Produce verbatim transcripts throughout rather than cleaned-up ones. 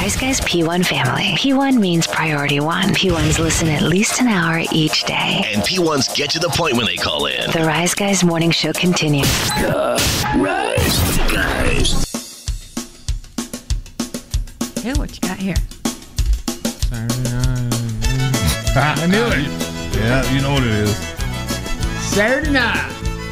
Rise Guys P one family. P one means priority one. P ones listen at least an hour each day. And P ones get to the point when they call in. The Rise Guys morning show continues. The Rise Guys. Hey, what you got here? I knew it. Yeah, you know what it is. Saturday night.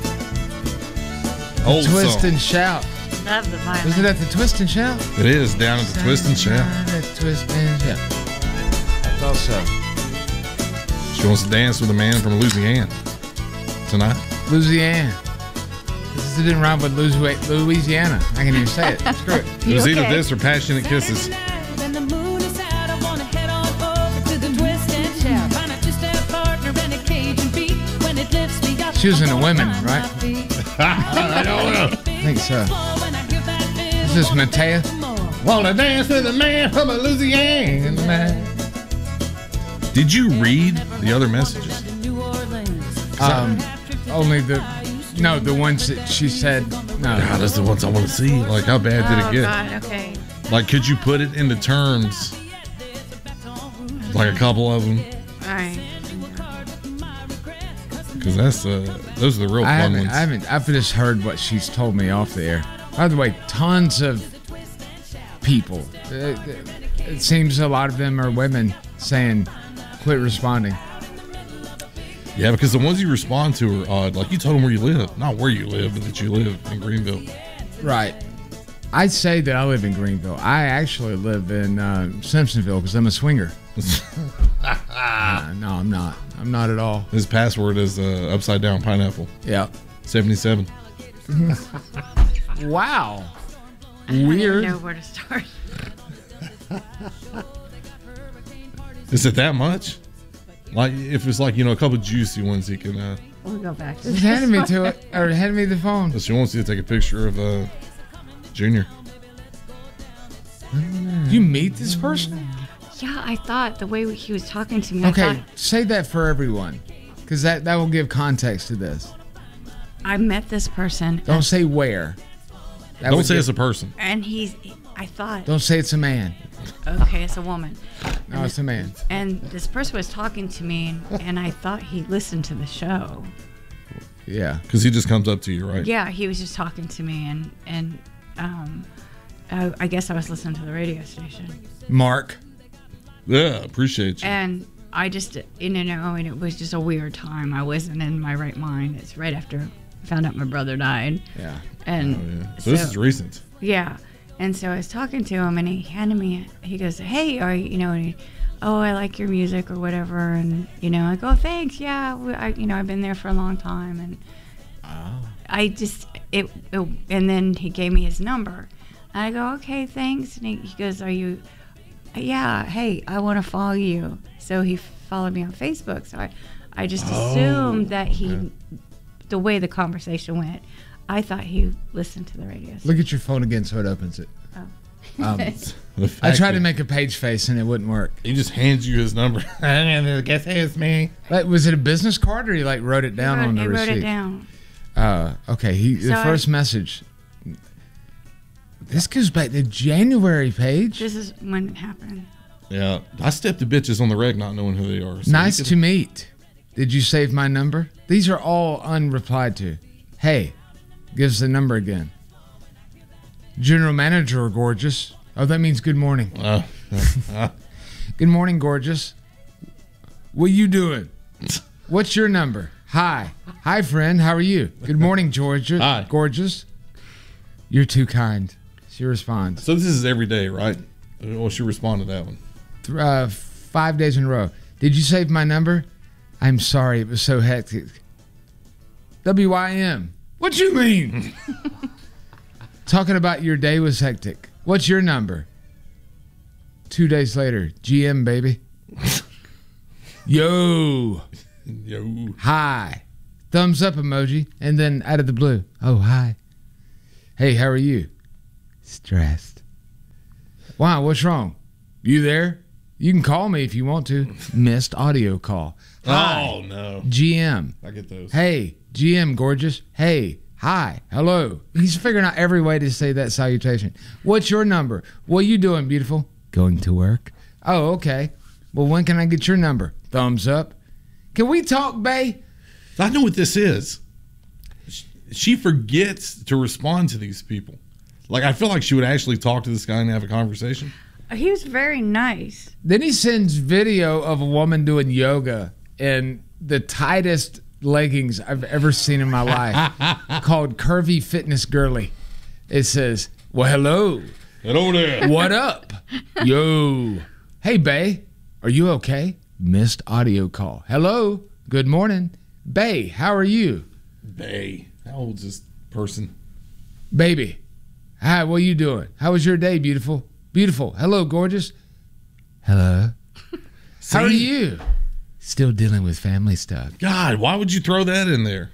Old Twist song. and shout. Love the violin. Was it at the Twist and Shout? It is down at the Twist and Shout. At Twist and Shout. I thought so. She wants to dance with a man from Louisiana tonight. Louisiana. This didn't rhyme with Louisiana. I can't even say it. Screw it. It was okay? either this or Passionate Kisses. She was in the women, right? I don't know. I think so. Is this Matea? Wanna dance with a man from a Louisiana. Did you read the other messages? Um, only the no, the ones that she said no. God, that's the ones I want to see. Like, how bad did Oh, it get? God, okay. Like, could you put it into terms? Like a couple of them, All right. because that's uh, those are the real I fun haven't, ones. I haven't. I've just heard what she's told me off the air. By the way, tons of people. It, it seems a lot of them are women saying, "Quit responding." Yeah, because the ones you respond to are odd. Like, you told them where you live, not where you live, but that you live in Greenville. Right. I say that I live in Greenville. I actually live in uh, Simpsonville because I'm a swinger. uh, no, I'm not. I'm not at all. His password is uh, upside down pineapple. Yeah. seventy-seven. Wow. I don't Weird. even know where to start. Is it that much? Like, if it's like, you know, a couple juicy ones, he can. Uh, We'll go back to Just this. handed me to it, or handed me the phone. she wants you to take a picture of uh, Junior. You meet this person? Yeah, I thought the way he was talking to me, Okay, I thought say that for everyone, because that, that will give context to this. I met this person. Don't and, say where. That Don't would say give- it's a person. and he's, I thought, Don't say it's a man. okay, it's a woman. No, it's a man. And this person was talking to me, and, and I thought he listened to the show. Yeah. Because he just comes up to you, right? Yeah, he was just talking to me, and and um, I, I guess I was listening to the radio station, Mark. Yeah, appreciate you. and I just, you know, and it was just a weird time. I wasn't in my right mind. It's right after I found out my brother died, Yeah. and Oh, yeah. So this is recent. yeah. And so I was talking to him, and he handed me, he goes, hey, are you, you know, and he, oh, I like your music or whatever. And, you know, I go, oh, thanks. Yeah. we- I, you know, I've been there for a long time. And I just, it, it, and then he gave me his number. And I go, okay, thanks. And he, he goes, are you, yeah, hey, I want to follow you. So he followed me on Facebook. So I, I just assumed that he, the way the conversation went, I thought he listened to the radio. Look at your phone again so it opens it. Oh. Um, The I fact tried that to make a page face and it wouldn't work. He just hands you his number. I guess it's me. Like, was it a business card or he like wrote it down He wrote, on the he receipt? wrote it down. Uh, okay. He the So I- first message. This goes back to January, Paige. This is when it happened. Yeah, I stepped the bitches on the reg not knowing who they are. So Nice you to could- meet. Did you save my number? These are all unreplied to. Hey, gives the number again. General manager, gorgeous. Oh, that means good morning. Uh, uh, Good morning, gorgeous. What you doing? What's your number? Hi. Hi, friend. How are you? Good morning, Georgia. Hi. Gorgeous. You're too kind. She responds. so this is every day, right? Well, she responded to that one. Th- Uh, five days in a row. Did you save my number? I'm sorry. It was so hectic. W I M. What you mean? Talking about your day was hectic. What's your number? Two days later. G M, baby. Yo. Yo. Hi. Thumbs up emoji. And then out of the blue. Oh, hi. Hey, how are you? Stressed. Wow, what's wrong? You there? You can call me if you want to. Missed audio call. Hi. Oh, no. G M. I get those. Hey, G M, gorgeous. Hey, hi, hello. He's figuring out every way to say that salutation. What's your number? What you doing, beautiful? Going to work? Oh, okay. Well, when can I get your number? Thumbs up. Can we talk, Bay? I know what this is. She forgets to respond to these people. Like, I feel like she would actually talk to this guy and have a conversation. He was very nice. Then he sends video of a woman doing yoga in the tightest leggings I've ever seen in my life, called Curvy Fitness Girly. It says, well, hello. Hello there. What up? Yo. Hey, Bay. Are you okay? Missed audio call. Hello. Good morning. Bay, how are you? Bay. How old's this person? Baby. Hi, what are you doing? How was your day, beautiful? Beautiful. Hello, gorgeous. Hello. How are you? Still dealing with family stuff. God, why would you throw that in there?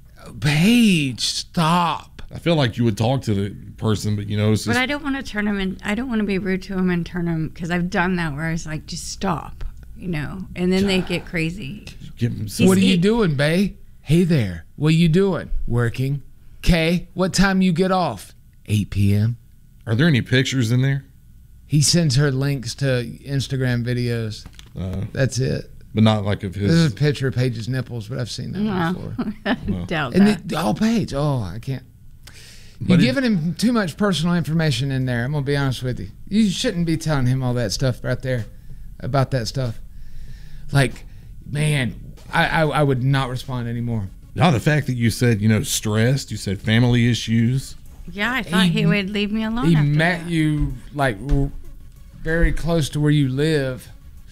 Paige, stop. I feel like you would talk to the person, but you know, it's just... But I don't want to turn him in. I don't want to be rude to him and turn him, because I've done that where I was like, just stop, you know, and then they get crazy. Give him some... What are you doing, Bay? Hey there. What are you doing? Working. Kay, what time you get off? eight p.m. Are there any pictures in there? He sends her links to Instagram videos. Uh, That's it. But not like of his... This is a picture of Paige's nipples, but I've seen that No. before. I doubt And that. the, oh, Paige. Oh, I can't. You're But it- giving him too much personal information in there. I'm going to be honest with you. You shouldn't be telling him all that stuff right there about that stuff. Like, man, I, I, I would not respond anymore. Now, the fact that you said, you know, stressed, you said family issues. Yeah, I thought he, He- would leave me alone He after met that. you, like, r- very close to where you live.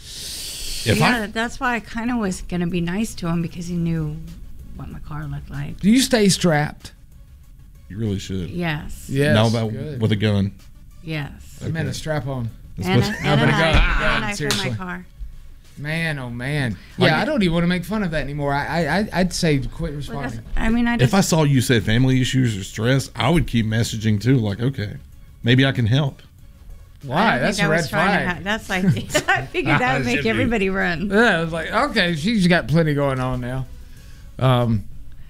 If yeah, I, that's why I kind of was going to be nice to him, because he knew what my car looked like. Do you stay strapped? you really should. Yes. Yes. Now about good. with a gun. Yes. I meant a strap on. That's And, a, what- and a gonna knife, go. and a knife in Seriously. my car. Man, oh man. Like- Yeah, I don't even want to make fun of that anymore. I, I, I- I'd say quit Well, responding. that's- I mean, I just... If I saw you said family issues or stress, I would keep messaging too. Like, okay, maybe I can help. Why? I don't That's think a I was red trying to flag. ha- That's like... I figured that would Should make be. everybody run. Yeah, I was like, okay, she's got plenty going on now. Um,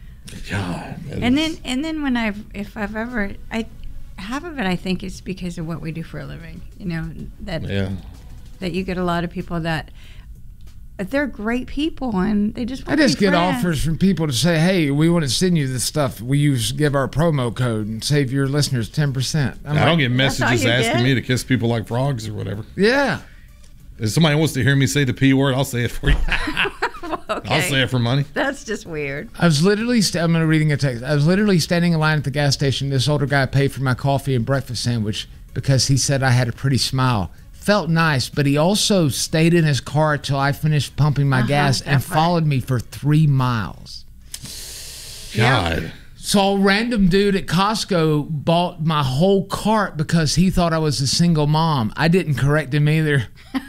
God. that And is- then, and then when I've, if I've ever, I, half of it I think is because of what we do for a living. You know, that yeah. that you get a lot of people that they're great people and they just. I Want just to be get friends. offers from people to say, hey, we want to send you this stuff. Will you give our promo code and save your listeners ten percent? I'm I like, don't get That's all messages you asking get? me to kiss people like frogs or whatever. yeah. If somebody wants to hear me say the P word, I'll say it for you. Okay. I'll say it for money. That's just weird. I was literally, st- I'm gonna reading a text. I was literally standing in line at the gas station. This older guy paid for my coffee and breakfast sandwich because he said I had a pretty smile. Felt nice, but he also stayed in his car till I finished pumping my Uh-huh, gas that and part. followed me for three miles. God. Saw a random dude at Costco bought my whole cart because he thought I was a single mom. I didn't correct him either.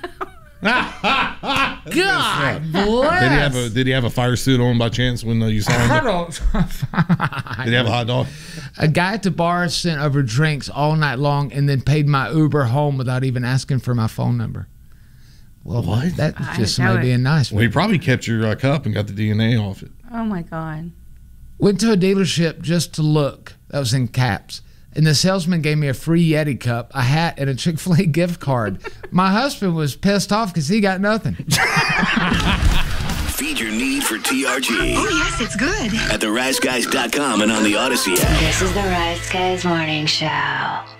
God Did he have a bless. Did he have a fire suit on by chance when uh, you saw him? I don't. Did he have a hot dog? A guy at the bar sent over drinks all night long and then paid my Uber home without even asking for my phone number. Well, What? That's I- just that somebody would- being nice. Well, he probably kept your uh, cup and got the D N A off it. Oh my God. Went to a dealership just to look. That was in caps. And the salesman gave me a free Yeti cup, a hat, and a Chick-fil-A gift card. My husband was pissed off because he got nothing. Feed your need for T R G Oh, yes, it's good. at the rise guys dot com and on the Odyssey app. This is the Rise Guys Morning Show.